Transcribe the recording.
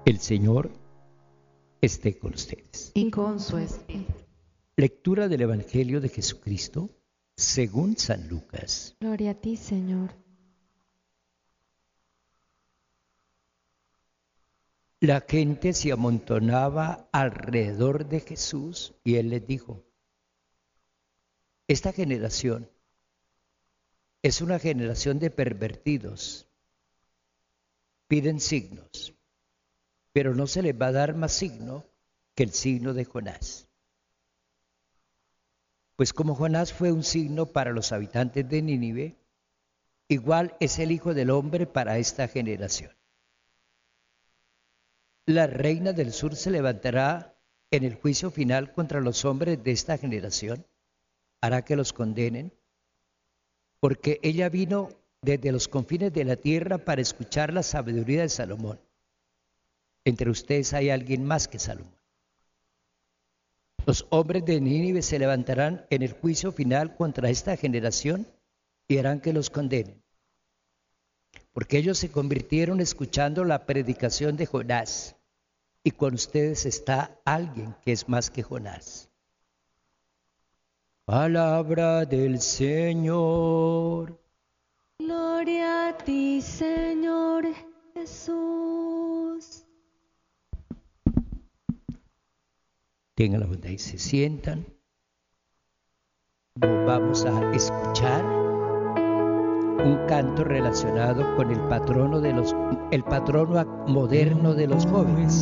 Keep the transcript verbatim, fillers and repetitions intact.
El Señor esté con ustedes. Y con su espíritu. Lectura del Evangelio de Jesucristo según San Lucas. Gloria a ti, Señor. La gente se amontonaba alrededor de Jesús y Él les dijo: esta generación es una generación de pervertidos. Piden signos, pero no se les va a dar más signo que el signo de Jonás. Pues como Jonás fue un signo para los habitantes de Nínive, igual es el Hijo del Hombre para esta generación. La reina del sur se levantará en el juicio final contra los hombres de esta generación, hará que los condenen, porque ella vino desde los confines de la tierra para escuchar la sabiduría de Salomón. Entre ustedes hay alguien más que Salomón. Los hombres de Nínive se levantarán en el juicio final contra esta generación y harán que los condenen, porque ellos se convirtieron escuchando la predicación de Jonás, y con ustedes está alguien que es más que Jonás. Palabra del Señor. Gloria a ti, Señor Jesús. Tengan la bondad y se sientan. Vamos a escuchar un canto relacionado con el patrono de los, el patrono moderno de los jóvenes.